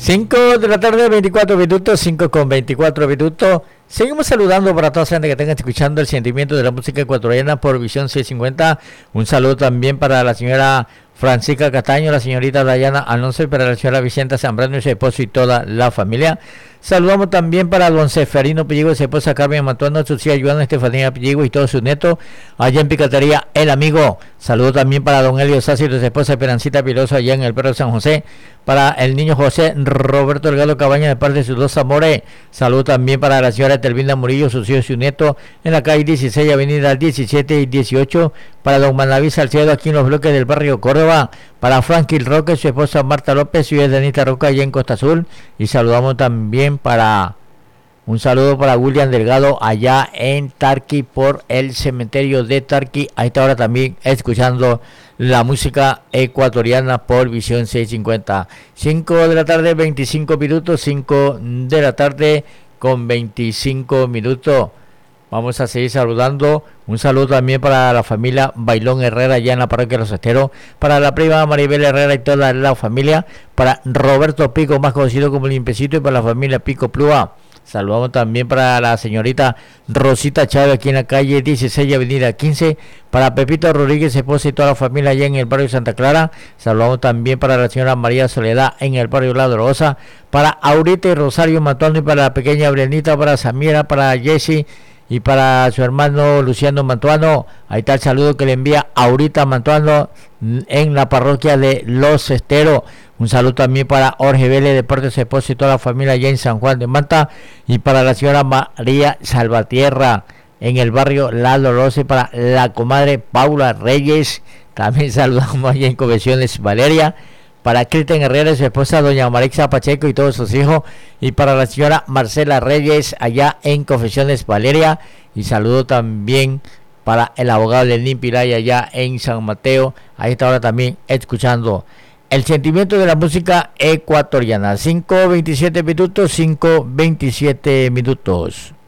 5 de la tarde, 24 minutos, 5 con 24 minutos. Seguimos saludando para toda la gente que tenga escuchando el sentimiento de la música ecuatoriana por Visión 650. Un saludo también para la señora Francisca Castaño, la señorita Dayana Alonso y para la señora Vicenta Zambrano y su esposo y toda la familia. Saludamos también para don Seferino Pilligo y su esposa Carmen Mantuano, su tía Joana Estefanía Pilligo y todos sus nietos allá en Picatería El Amigo. Saludo también para don Elio Sassi y su esposa Esperancita Piloso allá en el Perro de San José. Para el niño José Roberto Delgado Cabaña de parte de sus dos amores. Saludo también para la señora Telvina Murillo, sus hijos y su nieto en la calle 16, avenida 17 y 18. Para don Manaví Salcedo aquí en los bloques del barrio Córdoba. Para Frankie Roque, su esposa Marta López y Danita Roca allá en Costa Azul. Y saludamos también un saludo para William Delgado allá en Tarqui por el cementerio de Tarqui. A esta hora también escuchando la música ecuatoriana por Visión 650. 5 de la tarde, 25 minutos. 5 de la tarde con 25 minutos. Vamos a seguir saludando. Un saludo también para la familia Bailón Herrera allá en la parroquia de Los Esteros. Para la prima Maribel Herrera y toda la familia. Para Roberto Pico, más conocido como Limpecito, y para la familia Pico Plúa. Saludamos también para la señorita Rosita Chávez aquí en la calle 16, avenida 15. Para Pepito Rodríguez, esposa y toda la familia allá en el barrio Santa Clara. Saludamos también para la señora María Soledad en el barrio La Dolorosa. Para Aurita y Rosario Mantuano y para la pequeña Brenita, para Samira, para Jessy y para su hermano Luciano Mantuano. Ahí está el saludo que le envía Aurita Mantuano en la parroquia de Los Esteros. Un saludo también para Jorge Vélez de parte de su esposa y toda la familia allá en San Juan de Manta. Y para la señora María Salvatierra en el barrio La Dolorosa. Y para la comadre Paula Reyes. También saludamos allá en Confesiones Valeria. Para Cristian Herrera y su esposa doña Marixa Pacheco y todos sus hijos. Y para la señora Marcela Reyes allá en Confesiones Valeria. Y saludo también para el abogado Lenín Piray allá en San Mateo. Ahí está ahora también escuchando el sentimiento de la música ecuatoriana. 5:27 minutos, 5:27 minutos.